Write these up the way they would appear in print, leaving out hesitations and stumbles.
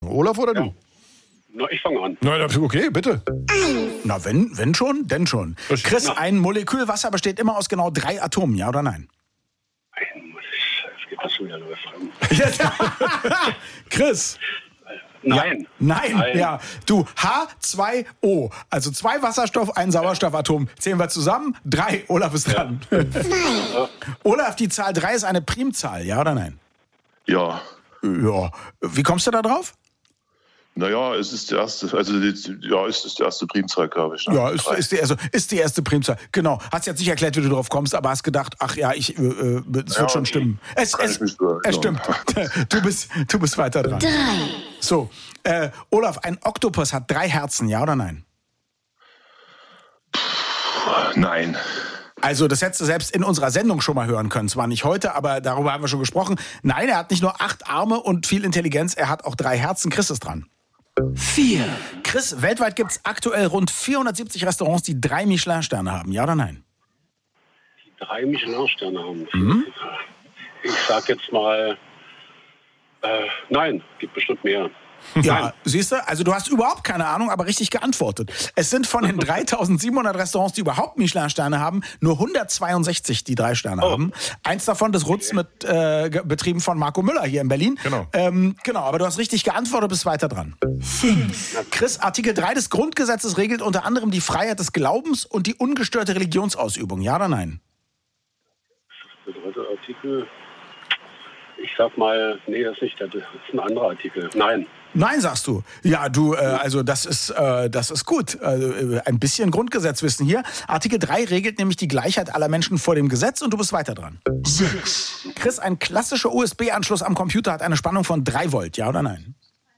Olaf oder du? Na, ich fange an. Na, okay, bitte. Na, wenn schon, denn schon. Chris, ein Molekül Wasser besteht immer aus genau 3 Atomen, ja oder nein? Es geht das schon wieder los. Chris. Nein. Nein, ja. Du, H2O. Also 2 Wasserstoff, ein Sauerstoffatom. Zählen wir zusammen? 3. Olaf ist dran. 2. Olaf, die Zahl 3 ist eine Primzahl, ja oder nein? Ja. Ja. Wie kommst du da drauf? Naja, es ist die erste, es ist die erste Primzahl, glaube ich. Ne? Ja, ist die erste Primzahl. Genau. Hast jetzt nicht erklärt, wie du drauf kommst, aber hast gedacht, ach ja, es wird schon stimmen. Es stimmt. Du bist weiter dran. 3. So, Olaf, ein Oktopus hat 3 Herzen, ja oder nein? Nein. Also das hättest du selbst in unserer Sendung schon mal hören können. Zwar nicht heute, aber darüber haben wir schon gesprochen. Nein, er hat nicht nur 8 Arme und viel Intelligenz, er hat auch 3 Herzen. Chris ist dran. 4. Chris, weltweit gibt es aktuell rund 470 Restaurants, die 3 Michelin-Sterne haben. Ja oder nein? Die 3 Michelin-Sterne haben. Ich sag jetzt mal, nein, gibt bestimmt mehr. Ja, siehst du, also du hast überhaupt keine Ahnung, aber richtig geantwortet. Es sind von den 3700 Restaurants, die überhaupt Michelin-Sterne haben, nur 162, die 3 Sterne haben. Eins davon, das Rutz mit betrieben von Marco Müller hier in Berlin. Genau, aber du hast richtig geantwortet, bist weiter dran. 5. Chris, Artikel 3 des Grundgesetzes regelt unter anderem die Freiheit des Glaubens und die ungestörte Religionsausübung. Ja oder nein? Der 3. Artikel, ich sag mal, nee, das ist nicht, das ist ein anderer Artikel. Nein. Nein, sagst du. Ja, du, also das ist gut. Ein bisschen Grundgesetzwissen hier. Artikel 3 regelt nämlich die Gleichheit aller Menschen vor dem Gesetz und du bist weiter dran. 6. Chris, ein klassischer USB-Anschluss am Computer hat eine Spannung von 3 Volt, ja oder nein?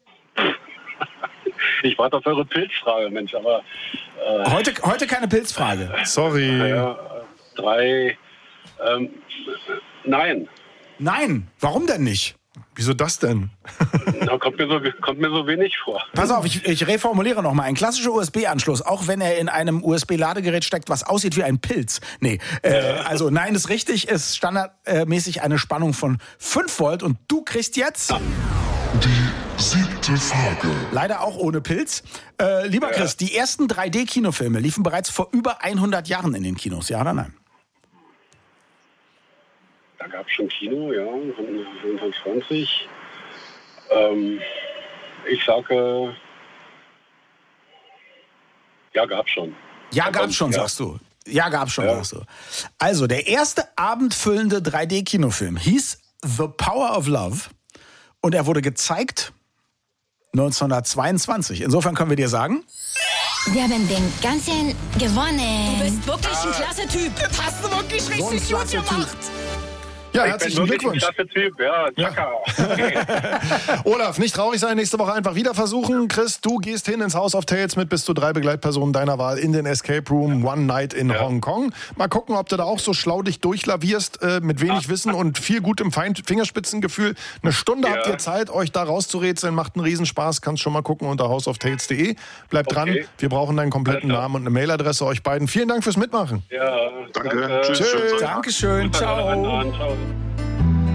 Ich warte auf eure Pilzfrage, Mensch, aber... Heute keine Pilzfrage. Sorry. 3... nein. Nein, warum denn nicht? Wieso das denn? Na, kommt mir so wenig vor. Pass auf, ich reformuliere nochmal. Ein klassischer USB-Anschluss, auch wenn er in einem USB-Ladegerät steckt, was aussieht wie ein Pilz. Nee, also nein, ist richtig, ist standardmäßig eine Spannung von 5 Volt und du kriegst jetzt... Die 7. Frage. Leider auch ohne Pilz. Lieber Chris, die ersten 3D-Kinofilme liefen bereits vor über 100 Jahren in den Kinos, ja oder nein? Da gab es schon Kino, ja, 1920. Ich sage, ja, gab's schon. Ja, gab's schon, sagst du. Ja, gab's schon, sagst du. Also, der erste abendfüllende 3D-Kinofilm hieß The Power of Love und er wurde gezeigt 1922. Insofern können wir dir sagen... Wir haben den ganzen gewonnen. Du bist wirklich ein klasse Typ. Das hast du wirklich richtig gut gemacht. Ja, ich herzlichen bin Glückwunsch. Ein klasse Typ, ja. Olaf, nicht traurig sein, nächste Woche einfach wieder versuchen. Chris, du gehst hin ins House of Tales mit bis zu 3 Begleitpersonen deiner Wahl in den Escape Room One Night in Hongkong. Mal gucken, ob du da auch so schlau dich durchlavierst, mit wenig Wissen und viel gutem Fingerspitzengefühl. 1 Stunde habt ihr Zeit, euch da rauszurätseln. Macht einen Riesenspaß. Kannst schon mal gucken unter houseoftales.de. Bleibt dran. Wir brauchen deinen kompletten Namen und eine Mailadresse euch beiden. Vielen Dank fürs Mitmachen. Ja, danke. Tschüss. Dankeschön. Ciao. Ciao.